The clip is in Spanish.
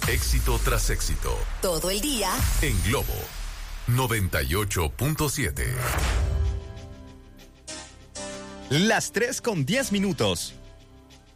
Éxito tras éxito. Todo el día. En Globo 98.7. Las 3:10.